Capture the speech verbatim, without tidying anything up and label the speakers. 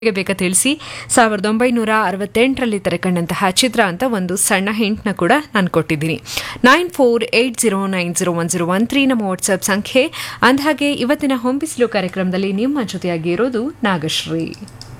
Speaker 1: ಬೇಕಾ ತಿಳಿಸಿ. ಸಾವಿರದ ಒಂಬೈನೂರ ಅರವತ್ತೆಂಟರಲ್ಲಿ ತೆರೆಕಂಡಂತಹ ಚಿತ್ರ ಅಂತ ಒಂದು ಸಣ್ಣ ಹಿಂಟ್ನ ಕೂಡ ನಾನು ಕೊಟ್ಟಿದ್ದೀನಿ. Nine four eight zero nine zero one zero one three ನಮ್ಮ ವಾಟ್ಸ್ಆಪ್ ಸಂಖ್ಯೆ. ಅಂದಹಾಗೆ ಇವತ್ತಿನ ಹೊಂಬಿಸಿಲು ಕಾರ್ಯಕ್ರಮದಲ್ಲಿ ನಿಮ್ಮ ಜೊತೆಯಾಗಿ ಇರೋದು ನಾಗಶ್ರೀ.